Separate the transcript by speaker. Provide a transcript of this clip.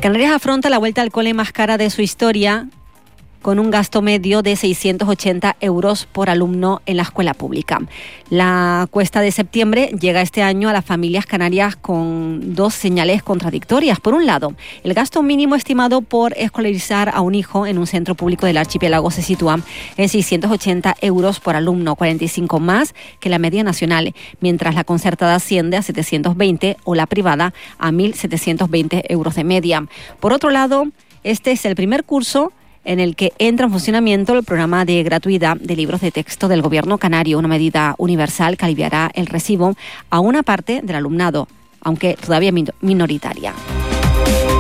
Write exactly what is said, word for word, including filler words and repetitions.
Speaker 1: Canarias afronta la vuelta al cole más cara de su historia, con un gasto medio de seiscientos ochenta euros por alumno en la escuela pública. La cuesta de septiembre llega este año a las familias canarias con dos señales contradictorias. Por un lado, el gasto mínimo estimado por escolarizar a un hijo en un centro público del archipiélago se sitúa en seiscientos ochenta euros por alumno, cuarenta y cinco más que la media nacional, mientras la concertada asciende a setecientos veinte o la privada a mil setecientos veinte euros de media. Por otro lado, este es el primer curso en el que entra en funcionamiento el programa de gratuidad de libros de texto del Gobierno canario, una medida universal que aliviará el recibo a una parte del alumnado, aunque todavía minoritaria.